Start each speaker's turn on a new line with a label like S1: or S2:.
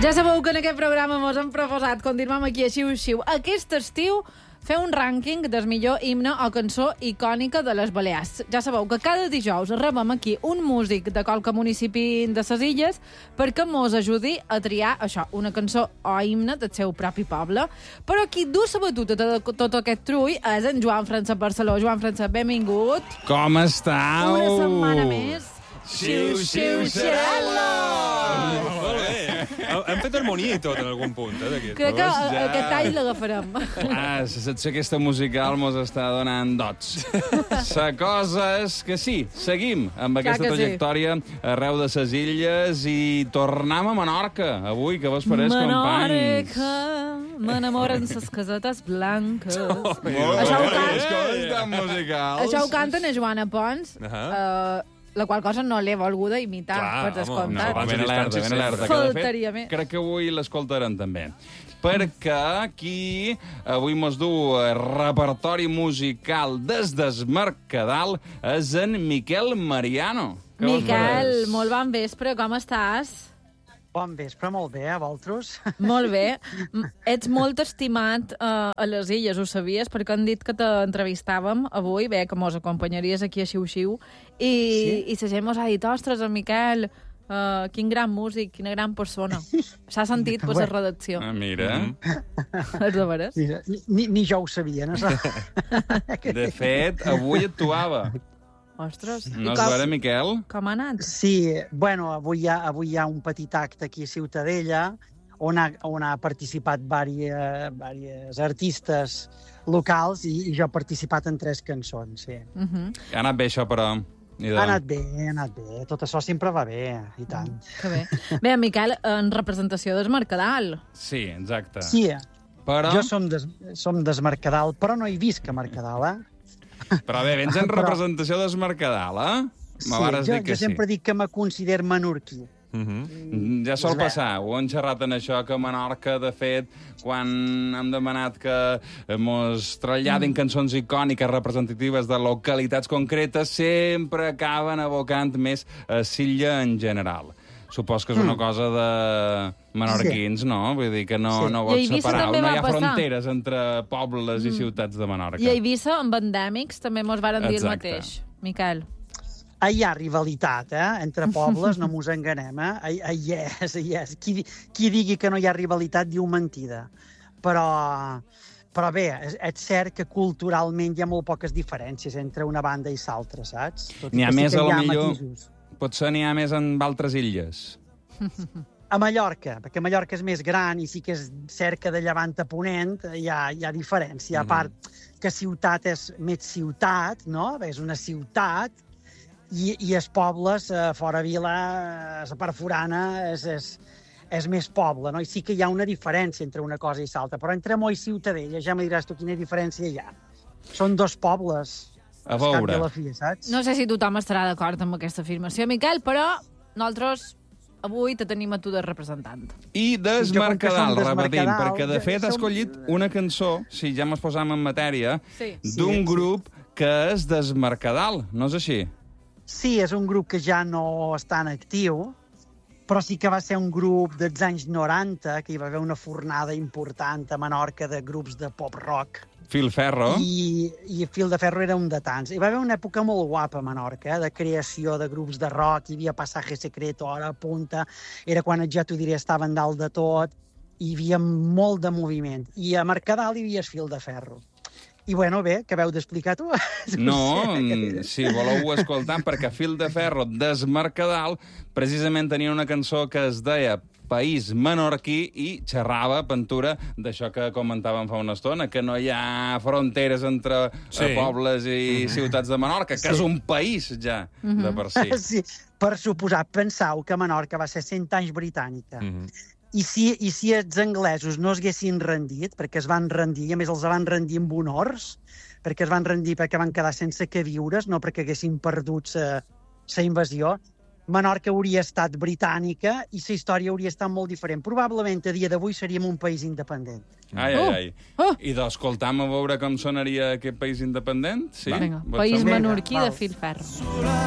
S1: Ja sabeu que en aquest programa mos hem proposat continuar aquí a Xiu-Xiu. Aquest estiu fer un rànquing del millor himne o cançó icònica de les Balears. Ja sabeu que cada dijous rebem aquí un músic de qualque municipi de les illes perquè mos ajudi a triar això, una cançó o himne del seu propi poble. Però qui du la batuta de tot aquest trull és en Joan Francesc Barceló. Joan Francesc, benvingut.
S2: Com estàu?
S1: Una setmana més.
S3: Xiu-xiu-xirel·lo! Molt bé. Hem fet harmonia i tot en algun punt, d'aquí.
S1: Crec que aquest tall l'agafarem.
S2: La secció aquesta musical mos està donant dots. La cosa és que sí, seguim amb aquesta trajectòria arreu de ses illes i tornem a Menorca, avui, que vos pareix, companys?
S1: Menorca, m'enamoren ses casetes blanques. Això ho canten a Joana Pons, la qual cosa no l'he volguda imitar, per descomptat.
S2: Ben alerta.
S1: Faltaria més.
S2: Crec que avui l'escoltarem també. Perquè aquí avui mos du repertori musical des del Mercadal és en Miquel Mariano.
S1: Miquel, molt bon vespre, com estàs?
S4: Bon vespre, molt bé, a vosaltres?
S1: Molt bé. Ets molt estimat a les illes, ho sabies? Perquè han dit que t'entrevistàvem avui, bé, que mos acompanyaries aquí a Xiu-Xiu, i la gent mos ha dit, ostres, en Miquel, quin gran músic, quina gran persona. S'ha sentit per la redacció.
S2: Mira.
S1: És de veres?
S4: Ni jo ho sabia, no?
S2: De fet, avui actuava.
S1: Ostres.
S2: No és vera, Miquel?
S1: Com ha anat?
S4: Sí, bueno, avui hi ha un petit acte aquí a Ciutadella on ha participat diversos artistes locals i jo he participat en 3 cançons, sí.
S2: Ha anat bé, això, però...
S4: Ha anat bé. Tot això sempre va bé, i tant.
S1: Que bé. Bé, Miquel, en representació del Mercadal.
S2: Sí, exacte.
S4: Sí,
S2: però...
S4: jo som des Mercadal, però no hi visc a Mercadal,
S2: Però bé, vens en representació del Mercadal,
S4: Sí, jo sempre dic que me considero menorquí.
S2: Ja sol passar, ho hem xerrat en això, que a Menorca, de fet, quan hem demanat que mos traslladin cançons icòniques representatives de localitats concretes, sempre acaben abocant més a l'illa en general. Supos que és una cosa de menorquins, no? Vull dir que no vols separar, no hi ha fronteres entre pobles i ciutats de Menorca.
S1: I a Eivissa, amb endèmics, també mos varen dir el mateix, Miquel.
S4: Hi ha rivalitat, entre pobles, no mos enganem, Hi és. Qui digui que no hi ha rivalitat diu mentida. Però bé, és cert que culturalment hi ha molt poques diferències entre una banda i l'altra, saps?
S2: N'hi ha més, a lo millor... Potser n'hi ha més en altres illes.
S4: A Mallorca, perquè Mallorca és més gran i sí que és cerca de llevant a ponent, hi ha diferència. A part que ciutat és més ciutat, no? És una ciutat, i els pobles, fora vila, la part forana, és més poble, no? I sí que hi ha una diferència entre una cosa i l'altra, però entre Mo i Ciutadella ja me diràs tu quina diferència hi ha. Són 2 pobles.
S2: A veure.
S1: No sé si tothom estarà d'acord amb aquesta afirmació, Miquel, però nosaltres avui te tenim a tu de representant.
S2: I des Mercadal, repetim, perquè de fet ha escollit una cançó, si ja ens posam en matèria, d'un grup que és des Mercadal, no és així?
S4: Sí, és un grup que ja no està en actiu, però sí que va ser un grup dels anys 90, que hi va haver una fornada important a Menorca de grups de pop-rock.
S2: Filferro.
S4: I Filferro era un de tants. Hi va haver una època molt guapa a Menorca, de creació de grups de rock, hi havia Passaje Secreto, Hora Punta, era quan ja t'ho diré, estaven dalt de tot, hi havia molt de moviment. I a Mercadal hi havia Filferro. I bueno, bé, què veu d'explicar tu?
S2: No, si voleu escoltar, perquè Filferro des Mercadal precisament tenia una cançó que es deia País menorquí i xerrava, Ventura, d'això que comentàvem fa una estona, que no hi ha fronteres entre pobles i ciutats de Menorca, que és un país ja, de per si.
S4: Sí, per suposar, pensau que Menorca va ser 100 anys britànica. I si els anglesos no es haguessin rendit, perquè es van rendir, i a més els van rendir amb honors, perquè es van rendir perquè van quedar sense queviures, no perquè haguessin perdut la invasió, Menorca hauria estat britànica i la història hauria estat molt diferent. Probablement a dia d'avui seríem un país independent.
S2: Ai. I d'escoltam a veure com sonaria aquest país independent? Sí?
S1: Vinga, País menorquí de Filferro.